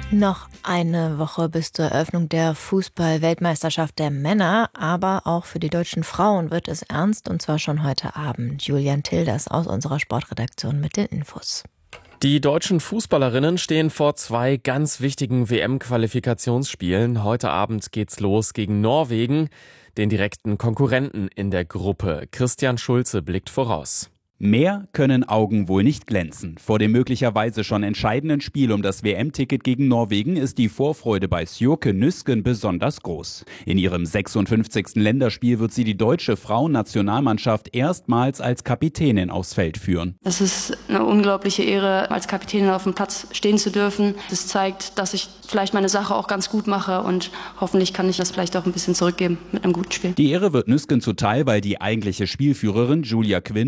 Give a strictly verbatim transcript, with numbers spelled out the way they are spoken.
Noch eine Woche bis zur Eröffnung der Fußball-Weltmeisterschaft der Männer, aber auch für die deutschen Frauen wird es ernst, und zwar schon heute Abend. Julian Tilders aus unserer Sportredaktion mit den Infos. Die deutschen Fußballerinnen stehen vor zwei ganz wichtigen W M-Qualifikationsspielen. Heute Abend geht's los gegen Norwegen, den direkten Konkurrenten in der Gruppe. Christian Schulze blickt voraus. Mehr können Augen wohl nicht glänzen. Vor dem möglicherweise schon entscheidenden Spiel um das W M-Ticket gegen Norwegen ist die Vorfreude bei Sjoeke Nüsken besonders groß. In ihrem sechsundfünfzigsten Länderspiel wird sie die deutsche Frauennationalmannschaft erstmals als Kapitänin aufs Feld führen. Es ist eine unglaubliche Ehre, als Kapitänin auf dem Platz stehen zu dürfen. Das zeigt, dass ich vielleicht meine Sache auch ganz gut mache und hoffentlich kann ich das vielleicht auch ein bisschen zurückgeben mit einem guten Spiel. Die Ehre wird Nüsken zuteil, weil die eigentliche Spielführerin Julia Quinn